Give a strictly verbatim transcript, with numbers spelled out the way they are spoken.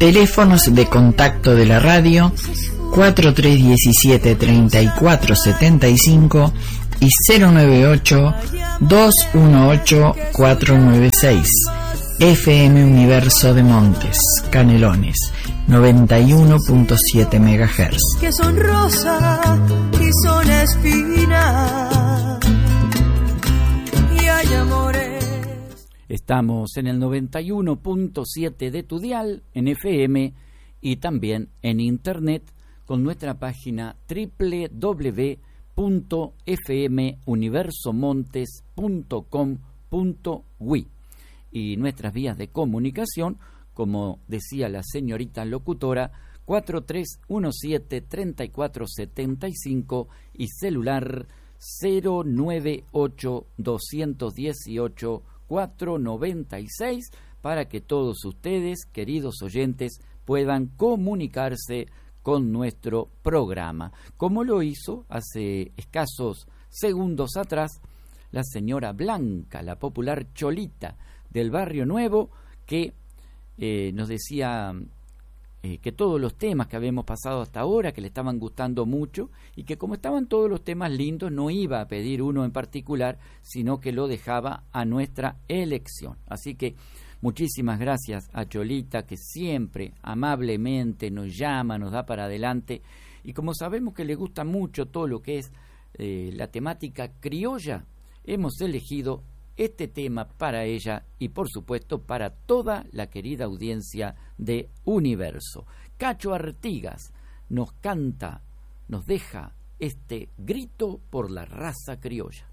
Teléfonos de contacto de la radio cuatro tres uno siete, tres cuatro siete cinco y cero nueve ocho, dos uno ocho, cuatro nueve seis. F M Universo de Montes, Canelones, noventa y uno punto siete megahertz. Que son rosa y son espina y hay amores. Estamos en el noventa y uno punto siete de tu dial, en F M y también en internet con nuestra página doble u doble u doble u punto f m universo montes punto com punto ui y nuestras vías de comunicación, como decía la señorita locutora, cuatro tres uno siete, tres cuatro siete cinco y celular cero nueve ocho, dos uno ocho, cuatro nueve seis para que todos ustedes, queridos oyentes, puedan comunicarse con nuestro programa, como lo hizo hace escasos segundos atrás la señora Blanca, la popular Cholita del Barrio Nuevo, que eh, nos decía eh, que todos los temas que habíamos pasado hasta ahora, que le estaban gustando mucho, y que como estaban todos los temas lindos, no iba a pedir uno en particular, sino que lo dejaba a nuestra elección. Así que muchísimas gracias a Cholita, que siempre amablemente nos llama, nos da para adelante, y como sabemos que le gusta mucho todo lo que es eh, la temática criolla, hemos elegido este tema para ella y por supuesto para toda la querida audiencia de Universo. Cacho Artigas nos canta, nos deja este grito por la raza criolla.